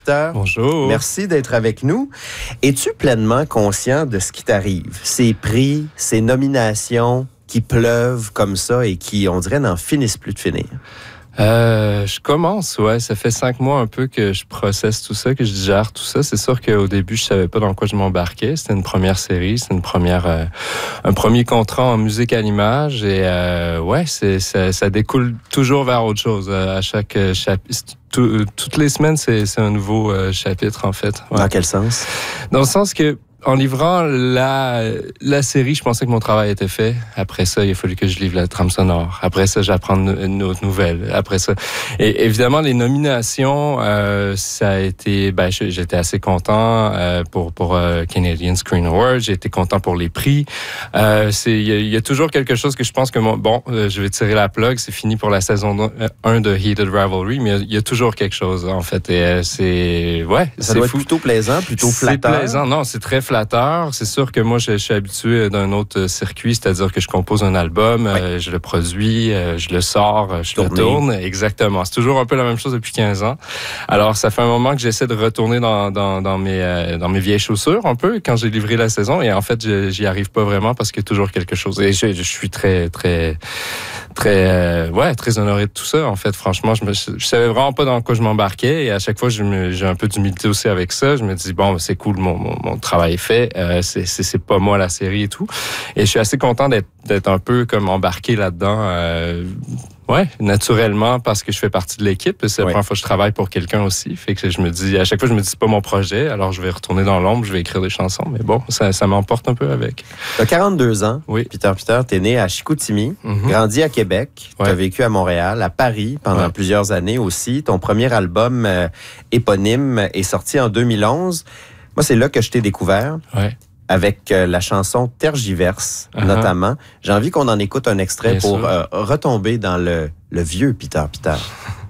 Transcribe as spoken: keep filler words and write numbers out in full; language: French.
Bonjour. Merci d'être avec nous. Es-tu pleinement conscient de ce qui t'arrive? Ces prix, ces nominations qui pleuvent comme ça et qui, on dirait, n'en finissent plus de finir. Euh, je commence, ouais. Ça fait cinq mois un peu que je processe tout ça, que je digère tout ça. C'est sûr qu'au début, je savais pas dans quoi je m'embarquais. C'était une première série, c'était une première, euh, un premier contrat en musique à l'image. Et euh, ouais, c'est, ça, ça découle toujours vers autre chose. Euh, à chaque chapitre, tout, toutes les semaines, c'est, c'est un nouveau euh, chapitre en fait. Ouais. Dans quel sens? Dans le sens que en livrant la, la série, je pensais que mon travail était fait. Après ça, il a fallu que je livre la trame sonore. Après ça, j'apprends une autre nouvelle. Après ça, et évidemment, les nominations, euh, ça a été, ben, j'étais assez content euh, pour pour euh, Canadian Screen Awards. J'ai été content pour les prix. Euh, c'est, il y, a, il y a toujours quelque chose que je pense que mon, bon, euh, je vais tirer la plug. C'est fini pour la saison un de Heated Rivalry, mais il y a toujours quelque chose en fait. Et euh, c'est, ouais, ça c'est doit fou. être plutôt plaisant, plutôt flatteur. C'est plaisant, non, c'est très flatteur. C'est sûr que moi, je, je suis habitué d'un autre circuit, c'est-à-dire que je compose un album, oui. euh, je le produis, euh, je le sors, je Tourner. le tourne. Exactement. C'est toujours un peu la même chose depuis quinze ans. Alors, ça fait un moment que j'essaie de retourner dans, dans, dans, mes, euh, dans mes vieilles chaussures, un peu, quand j'ai livré la saison. Et en fait, je, j'y arrive pas vraiment parce qu'il y a toujours quelque chose. Et je, je suis très, très, très, euh, ouais, très honoré de tout ça. En fait, franchement, je, me, je savais vraiment pas dans quoi je m'embarquais. Et à chaque fois, je me, j'ai un peu d'humilité aussi avec ça. Je me dis, bon, c'est cool, mon, mon, mon travail est fait. Euh, c'est, c'est, c'est pas moi la série et tout. Et je suis assez content d'être, d'être un peu comme embarqué là-dedans. Euh, ouais, naturellement, parce que je fais partie de l'équipe. C'est la ouais. première fois que je travaille pour quelqu'un aussi. Fait que je me dis, à chaque fois, je me dis, c'est pas mon projet. Alors, je vais retourner dans l'ombre, je vais écrire des chansons. Mais bon, ça, ça m'emporte un peu avec. T'as quarante-deux ans. Oui. Peter Peter, t'es né à Chicoutimi, mm-hmm. grandi à Québec. Ouais. T'as vécu à Montréal, à Paris pendant ouais. plusieurs années aussi. Ton premier album euh, éponyme est sorti en deux mille onze. Moi, c'est là que je t'ai découvert. Ouais. Avec euh, la chanson Tergiverse, uh-huh. notamment. J'ai envie qu'on en écoute un extrait Bien pour euh, retomber dans le, le vieux Peter Peter.